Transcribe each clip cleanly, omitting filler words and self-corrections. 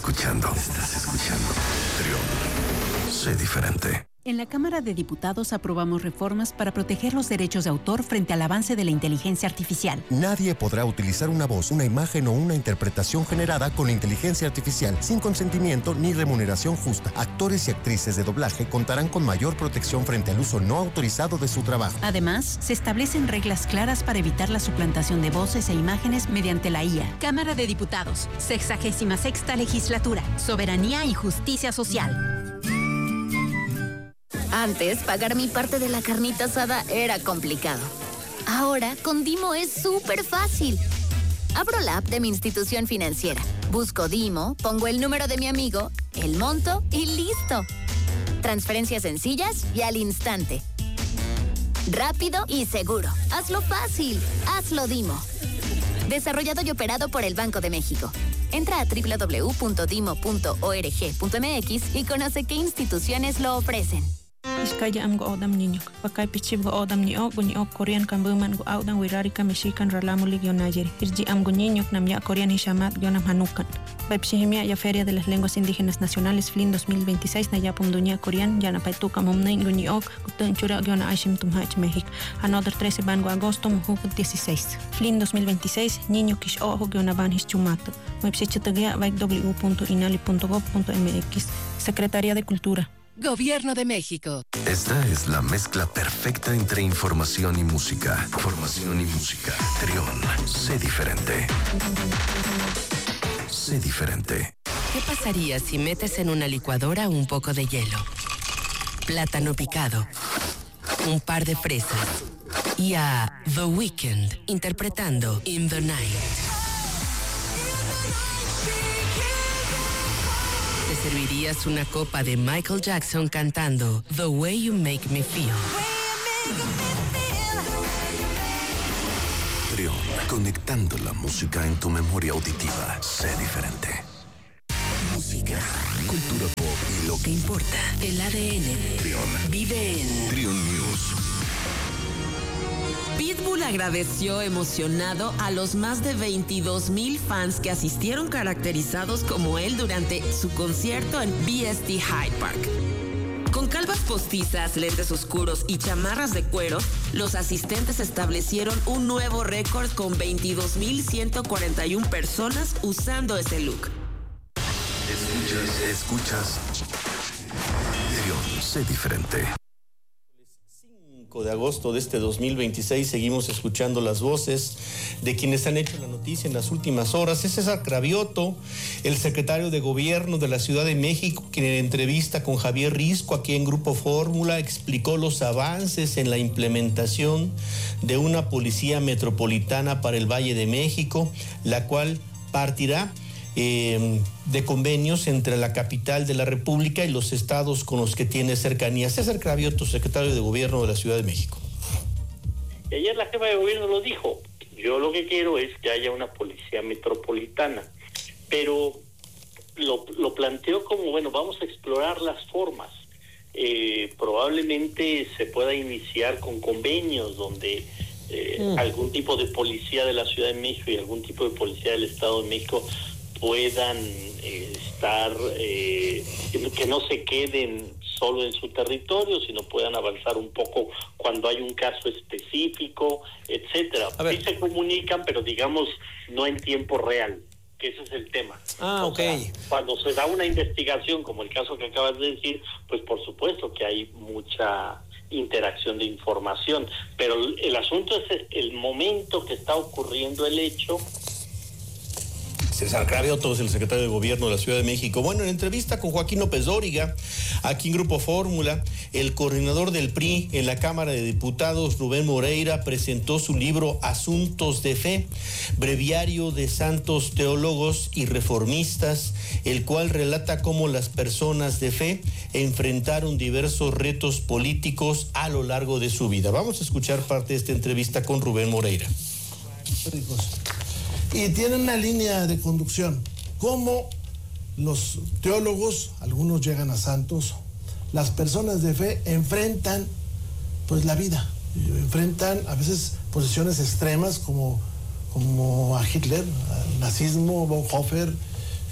escuchando. Trión. Sé diferente. En la Cámara de Diputados aprobamos reformas para proteger los derechos de autor frente al avance de la inteligencia artificial. Nadie podrá utilizar una voz, una imagen o una interpretación generada con inteligencia artificial sin consentimiento ni remuneración justa. Actores y actrices de doblaje contarán con mayor protección frente al uso no autorizado de su trabajo. Además, se establecen reglas claras para evitar la suplantación de voces e imágenes mediante la IA. Cámara de Diputados, 66ª Legislatura, Soberanía y Justicia Social. Antes, pagar mi parte de la carnita asada era complicado. Ahora, con Dimo es súper fácil. Abro la app de mi institución financiera, busco Dimo, pongo el número de mi amigo, el monto y ¡listo! Transferencias sencillas y al instante. Rápido y seguro. Hazlo fácil. Hazlo Dimo. Desarrollado y operado por el Banco de México. Entra a www.dimo.org.mx y conoce qué instituciones lo ofrecen. Iskaya am go odam niñok. Pakay pichib go odam ni ok Korean kambuman go odam wirarika Mexican ralamulig yo nayeri. Irji am go niñok nam ya Korean hishamat yo nam hanukan. Baipsihimia ya Feria de las Lenguas Indígenas Nacionales FLIN 2026 na ya pumdunia Korean ya na paituka mumnain go ni ok kutun chura yo na aishim tumhach México. Another 13 ban go agosto muhu 16. FLIN 2026 niño kish ojo yo na ban hischumato. Baipsichitagia baik w.inali.gov.mx. Secretaría de Cultura. Gobierno de México. Esta es la mezcla perfecta entre información y música. Trión. Sé diferente. Sé diferente. ¿Qué pasaría si metes en una licuadora un poco de hielo, plátano picado, un par de fresas y a The Weeknd interpretando In the Night? ¿Te servirías una copa de Michael Jackson cantando The Way You Make Me Feel? Trión. Conectando la música en tu memoria auditiva. Sé diferente. Música, cultura pop y lo que importa. El ADN. Trión. Vive en Trión News. Pitbull agradeció emocionado a los más de 22,000 fans que asistieron caracterizados como él durante su concierto en BST Hyde Park. Con calvas postizas, lentes oscuros y chamarras de cuero, los asistentes establecieron un nuevo récord con 22,141 personas usando ese look. Escuchas. Trión. Sé diferente. De agosto de este 2026 seguimos escuchando las voces de quienes han hecho la noticia en las últimas horas. Es César Cravioto, el secretario de Gobierno de la Ciudad de México, quien en entrevista con Javier Risco aquí en Grupo Fórmula explicó los avances en la implementación de una policía metropolitana para el Valle de México, la cual partirá de convenios entre la capital de la República y los estados con los que tiene cercanía. César Cravioto, secretario de Gobierno de la Ciudad de México. Y ayer la jefa de gobierno lo dijo. Yo lo que quiero es que haya una policía metropolitana, pero lo planteó como, bueno, vamos a explorar las formas. Probablemente se pueda iniciar con convenios donde algún tipo de policía de la Ciudad de México y algún tipo de policía del Estado de México puedan estar, que no se queden solo en su territorio, sino puedan avanzar un poco cuando hay un caso específico, etcétera. Sí se comunican, pero digamos no en tiempo real, que ese es el tema. Ok. O sea, cuando se da una investigación, como el caso que acabas de decir, pues por supuesto que hay mucha interacción de información, pero el asunto es el momento que está ocurriendo el hecho. César Cravioto es el secretario de Gobierno de la Ciudad de México. Bueno, en entrevista con Joaquín López Dóriga, aquí en Grupo Fórmula, el coordinador del PRI en la Cámara de Diputados, Rubén Moreira, presentó su libro Asuntos de Fe, breviario de santos teólogos y reformistas, el cual relata cómo las personas de fe enfrentaron diversos retos políticos a lo largo de su vida. Vamos a escuchar parte de esta entrevista con Rubén Moreira. Y tienen una línea de conducción, cómo los teólogos, algunos llegan a santos, las personas de fe enfrentan pues la vida, enfrentan a veces posiciones extremas como a Hitler, al nazismo, Bonhoeffer,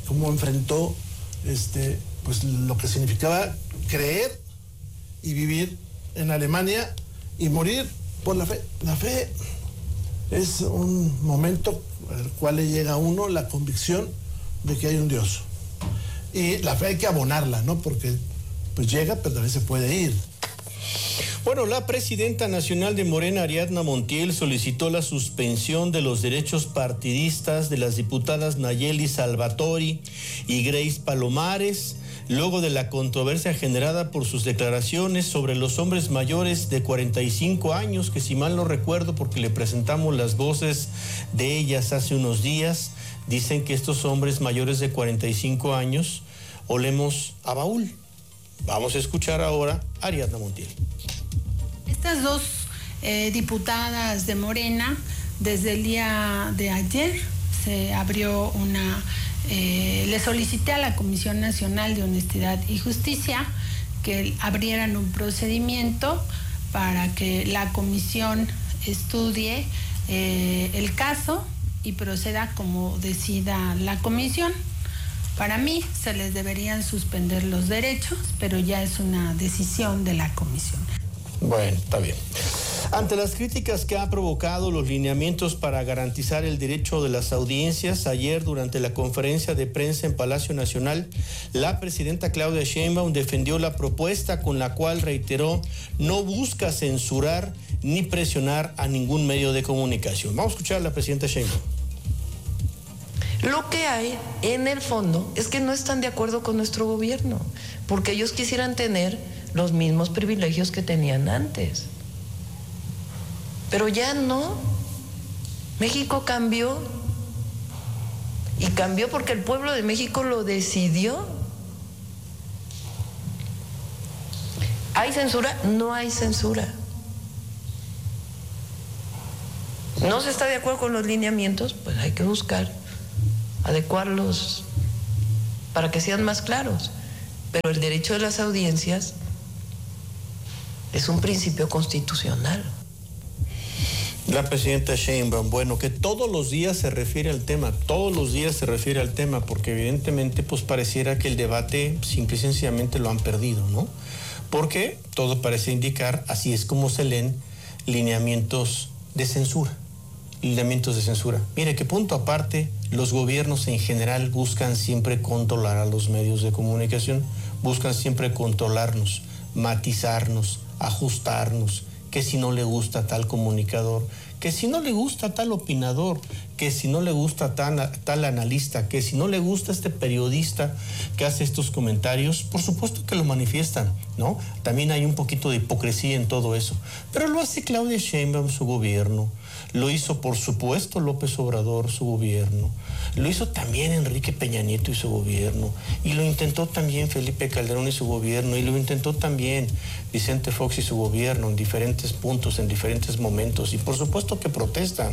cómo enfrentó pues lo que significaba creer y vivir en Alemania y morir por la fe. La fe es un momento al cual le llega a uno la convicción de que hay un Dios. Y la fe hay que abonarla, ¿no? Porque pues llega, pero también se puede ir. Bueno, la presidenta nacional de Morena, Ariadna Montiel, solicitó la suspensión de los derechos partidistas de las diputadas Nayeli Salvatori y Grace Palomares, luego de la controversia generada por sus declaraciones sobre los hombres mayores de 45 años, que si mal no recuerdo, porque le presentamos las voces de ellas hace unos días, dicen que estos hombres mayores de 45 años olemos a baúl. Vamos a escuchar ahora a Ariadna Montiel. Estas dos diputadas de Morena, desde el día de ayer se abrió le solicité a la Comisión Nacional de Honestidad y Justicia que abrieran un procedimiento para que la comisión estudie el caso y proceda como decida la comisión. Para mí se les deberían suspender los derechos, pero ya es una decisión de la comisión. Bueno, está bien. Ante las críticas que ha provocado los lineamientos para garantizar el derecho de las audiencias, ayer durante la conferencia de prensa en Palacio Nacional, la presidenta Claudia Sheinbaum defendió la propuesta con la cual reiteró no busca censurar ni presionar a ningún medio de comunicación. Vamos a escuchar a la presidenta Sheinbaum. Lo que hay en el fondo es que no están de acuerdo con nuestro gobierno, porque ellos quisieran tener los mismos privilegios que tenían antes. Pero ya no. México cambió. Y cambió porque el pueblo de México lo decidió. ¿Hay censura? No hay censura. ¿No se está de acuerdo con los lineamientos? Pues hay que buscar adecuarlos para que sean más claros. Pero el derecho de las audiencias es un principio constitucional. La presidenta Sheinbaum, bueno, que todos los días se refiere al tema, porque evidentemente pues pareciera que el debate simple y sencillamente lo han perdido, ¿no? Porque todo parece indicar, así es como se leen lineamientos de censura. Mire, que punto aparte, los gobiernos en general buscan siempre controlar a los medios de comunicación, buscan siempre controlarnos, matizarnos, ajustarnos, que si no le gusta tal comunicador, que si no le gusta tal opinador, que si no le gusta tal analista, que si no le gusta este periodista que hace estos comentarios, por supuesto que lo manifiestan, ¿no? También hay un poquito de hipocresía en todo eso, pero lo hace Claudia Sheinbaum, su gobierno, lo hizo por supuesto López Obrador, su gobierno, lo hizo también Enrique Peña Nieto y su gobierno, y lo intentó también Felipe Calderón y su gobierno, y lo intentó también Vicente Fox y su gobierno en diferentes puntos, en diferentes momentos, y por supuesto que protestan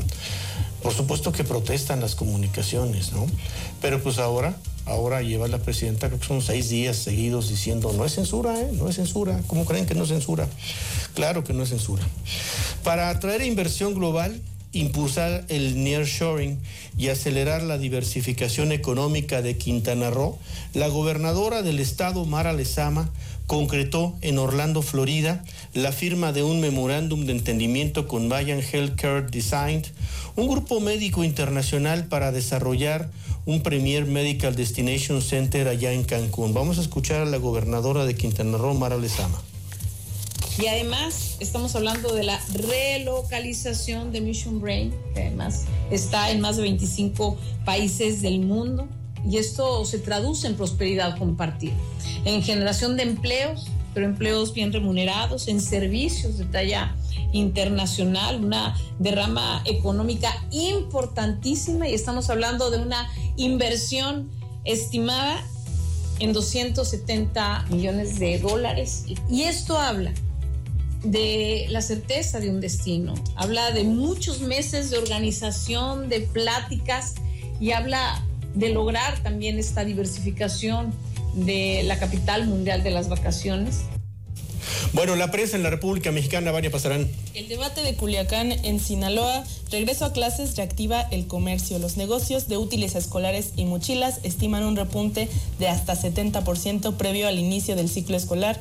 las comunicaciones, ¿no? Pero pues ahora lleva la presidenta, creo que son 6 días seguidos diciendo no es censura, no es censura. ¿Cómo creen que no es censura? Claro que no es censura. Para atraer inversión global, impulsar el nearshoring y acelerar la diversificación económica de Quintana Roo, la gobernadora del estado, Mara Lezama, concretó en Orlando, Florida, la firma de un memorándum de entendimiento con Mayan Healthcare Design, un grupo médico internacional para desarrollar un Premier Medical Destination Center allá en Cancún. Vamos a escuchar a la gobernadora de Quintana Roo, Mara Lezama. Y además estamos hablando de la relocalización de Mission Brain, que además está en más de 25 países del mundo, y esto se traduce en prosperidad compartida, en generación de empleos, pero empleos bien remunerados, en servicios de talla internacional, una derrama económica importantísima, y estamos hablando de una inversión estimada en $270 millones. Y esto habla de la certeza de un destino, habla de muchos meses de organización, de pláticas, y habla de lograr también esta diversificación de la capital mundial de las vacaciones. Bueno, la prensa en la República Mexicana, Vania Pasarán. El debate de Culiacán en Sinaloa, regreso a clases reactiva el comercio. Los negocios de útiles escolares y mochilas estiman un repunte de hasta 70% previo al inicio del ciclo escolar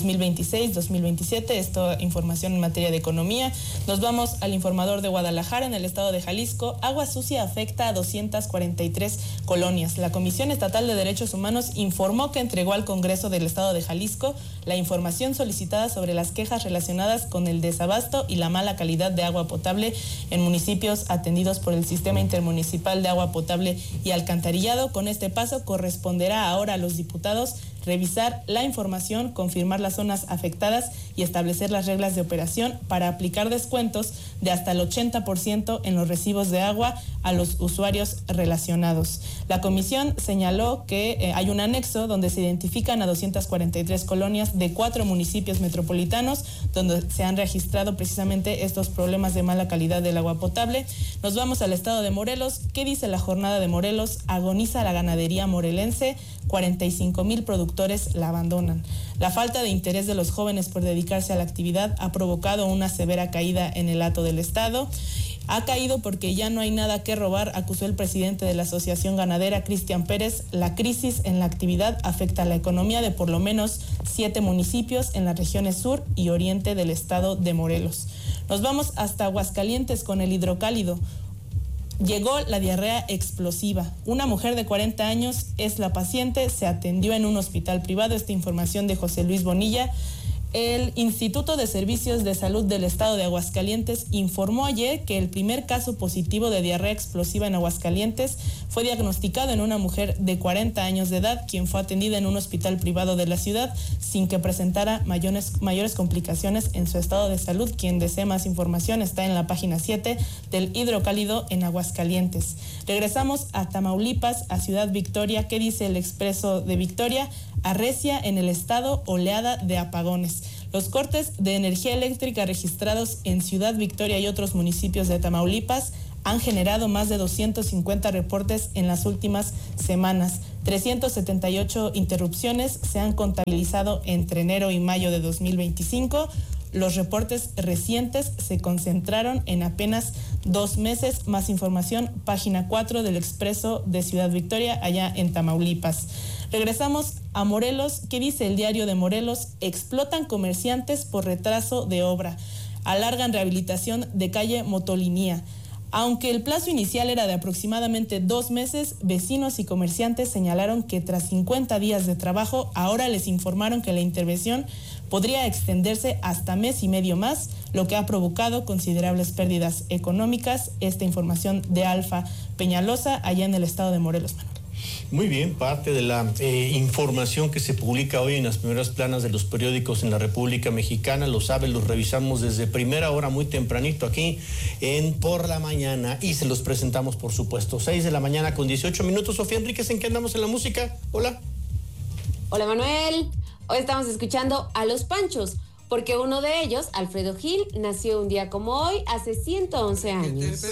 2026-2027. Esto información en materia de economía. Nos vamos al informador de Guadalajara. En el estado de Jalisco, agua sucia afecta a 243 colonias. La Comisión Estatal de Derechos Humanos informó que entregó al Congreso del estado de Jalisco la información solicitada sobre las quejas relacionadas con el desabasto y la mala calidad de agua potable en municipios atendidos por el Sistema Intermunicipal de Agua Potable y Alcantarillado. Con este paso corresponderá ahora a los diputados revisar la información, confirmar las zonas afectadas y establecer las reglas de operación para aplicar descuentos de hasta el 80% en los recibos de agua a los usuarios relacionados. La comisión señaló que hay un anexo donde se identifican a 243 colonias de 4 municipios metropolitanos donde se han registrado precisamente estos problemas de mala calidad del agua potable. Nos vamos al estado de Morelos. ¿Qué dice la jornada de Morelos? Agoniza la ganadería morelense, 45,000 productores la abandonan. La falta de interés de los jóvenes por dedicarse a la actividad ha provocado una severa caída en el hato del estado. Ha caído porque ya no hay nada que robar, acusó el presidente de la Asociación Ganadera, Cristian Pérez. La crisis en la actividad afecta a la economía de por lo menos 7 municipios en las regiones sur y oriente del estado de Morelos. Nos vamos hasta Aguascalientes con el hidrocálido. Llegó la diarrea explosiva. Una mujer de 40 años es la paciente, se atendió en un hospital privado. Esta información de José Luis Bonilla. El Instituto de Servicios de Salud del Estado de Aguascalientes informó ayer que el primer caso positivo de diarrea explosiva en Aguascalientes fue diagnosticado en una mujer de 40 años de edad, quien fue atendida en un hospital privado de la ciudad sin que presentara mayores complicaciones en su estado de salud. Quien desee más información está en la página 7 del Hidrocálido en Aguascalientes. Regresamos a Tamaulipas, a Ciudad Victoria. ¿Qué dice el Expreso de Victoria? Arrecia en el estado oleada de apagones. Los cortes de energía eléctrica registrados en Ciudad Victoria y otros municipios de Tamaulipas han generado más de 250 reportes en las últimas semanas. 378 interrupciones se han contabilizado entre enero y mayo de 2025. Los reportes recientes se concentraron en apenas 2 meses. Más información, página 4 del Expreso de Ciudad Victoria, allá en Tamaulipas. Regresamos a Morelos. ¿Qué dice el diario de Morelos? Explotan comerciantes por retraso de obra. Alargan rehabilitación de calle Motolinía. Aunque el plazo inicial era de aproximadamente 2 meses, vecinos y comerciantes señalaron que tras 50 días de trabajo, ahora les informaron que la intervención podría extenderse hasta mes y medio más, lo que ha provocado considerables pérdidas económicas. Esta información de Alfa Peñalosa, allá en el estado de Morelos, Manuel. Muy bien, parte de la información que se publica hoy en las primeras planas de los periódicos en la República Mexicana, lo saben, los revisamos desde primera hora, muy tempranito aquí en Por la Mañana, y se los presentamos, por supuesto, 6 de la mañana con 18 minutos. Sofía Enríquez, ¿en qué andamos en la música? Hola. Hola, Manuel. Hoy estamos escuchando a Los Panchos, porque uno de ellos, Alfredo Gil, nació un día como hoy, hace 111 años.